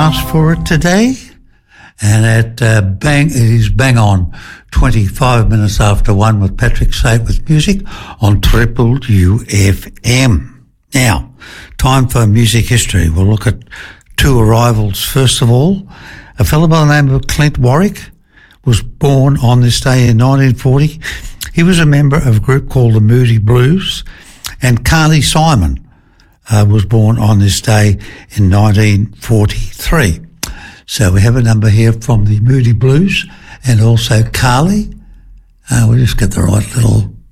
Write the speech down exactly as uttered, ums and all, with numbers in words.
asked for it today, and at uh, bang, it is bang on twenty-five minutes after one with Patrick Sate with music on Triple U F M. Now, time for music history. We'll look at two arrivals. First of all, a fellow by the name of Clint Warwick was born on this day in nineteen forty. He was a member of a group called the Moody Blues, and Carly Simon uh, was born on this day in nineteen forty-three. So we have a number here from the Moody Blues and also Carly. Uh, we'll just get the right little